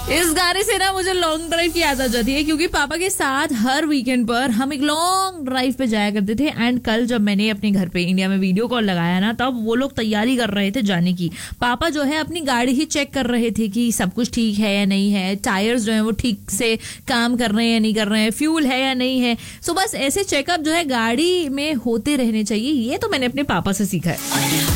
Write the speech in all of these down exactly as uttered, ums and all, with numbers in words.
इस गाने से ना मुझे लॉन्ग ड्राइव की याद आ जाती है, क्योंकि पापा के साथ हर वीकेंड पर हम एक लॉन्ग ड्राइव पे जाया करते थे। एंड कल जब मैंने अपने घर पे इंडिया में वीडियो कॉल लगाया ना, तब वो लोग तैयारी कर रहे थे जाने की। पापा जो है अपनी गाड़ी ही चेक कर रहे थे कि सब कुछ ठीक है या नहीं है, टायर्स जो है वो ठीक से काम कर रहे हैं या नहीं कर रहे हैं, फ्यूल है या नहीं है। सो बस ऐसे चेकअप जो है गाड़ी में होते रहने चाहिए। ये तो मैंने अपने पापा से सीखा है।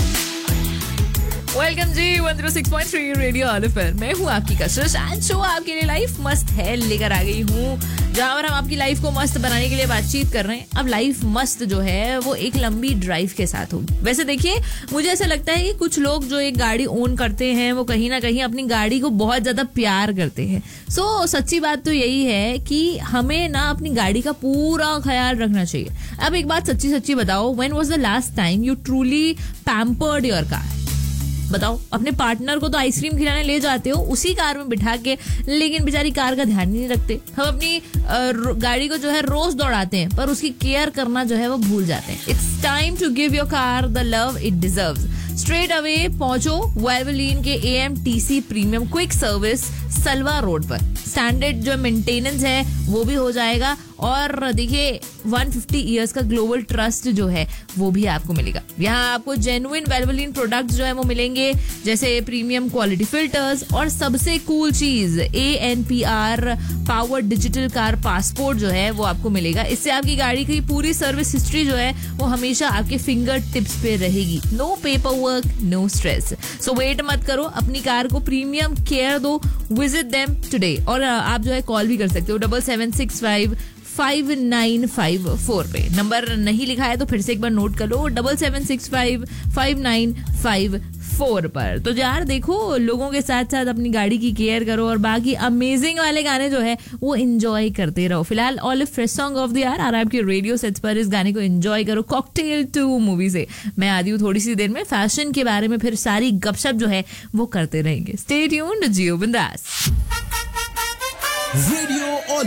वेलकम जी एक सौ छह पॉइंट तीन रेडियो ऑलिफर। मैं हूँ आपकी कशिश एंड शो आपके लिए लाइफ मस्त है लेकर आ गई हूँ, जहाँ पर हम आपकी लाइफ को मस्त बनाने के लिए बातचीत कर रहे हैं। अब लाइफ मस्त जो है वो एक लंबी ड्राइव के साथ होगी। वैसे देखिए, मुझे ऐसा लगता है कि कुछ लोग जो एक गाड़ी ओन करते हैं वो कहीं ना कहीं अपनी गाड़ी को बहुत ज्यादा प्यार करते हैं। सो so, सच्ची बात तो यही है कि हमें ना अपनी गाड़ी का पूरा ख्याल रखना चाहिए। अब एक बात सच्ची सच्ची बताओ, when was the last time you truly pampered your car? बताओ, अपने पार्टनर को तो आइसक्रीम खिलाने ले जाते हो उसी कार में बिठा के, लेकिन बेचारी कार का ध्यान नहीं रखते। हम अपनी गाड़ी को जो है रोज दौड़ाते हैं, पर उसकी केयर करना जो है वो भूल जाते हैं। It's time to give your car the love it deserves. Straight away पहुंचो वाल्वोलिन के A M T C premium quick service Salwa road पर। स्टैंडर्ड जो मेंटेनेंस है वो भी हो जाएगा, और देखिए एक सौ पचास इयर्स का ग्लोबल ट्रस्ट जो है वो भी आपको मिलेगा। यहाँ आपको जेन्युइन वाल्वोलिन प्रोडक्ट्स जो है वो मिलेंगे, जैसे प्रीमियम क्वालिटी फिल्टर्स, और सबसे कूल चीज A N P R power digital car passport जो है वो आपको मिलेगा। इससे आपकी गाड़ी की पूरी सर्विस हिस्ट्री जो है वो हमेशा आपके फिंगर टिप्स पे रहेगी। No paper work, no stress. सो वेट मत करो, अपनी कार को प्रीमियम केयर दो। Visit them today. और आप जो है कॉल भी कर सकते हो double seven six five five nine five four पे। नंबर नहीं लिखा है तो फिर से एक बार नोट कर लो, double seven six five five nine five four पर। तो यार देखो, लोगों के साथ साथ अपनी गाड़ी की केयर करो और बाकी अमेजिंग वाले गाने जो है वो एंजॉय करते रहो। फिलहाल olive fresh song of the year आ रहा है आपके रेडियो सेट्स पर। इस गाने को एंजॉय करो कॉकटेल टू मूवी से। मैं आती हूँ थोड़ी सी देर में फैशन के बारे में, फिर सारी गपशप जो है वो करते रहेंगे। स्टे ट्यून्ड, जियो बिंदास। रेडियो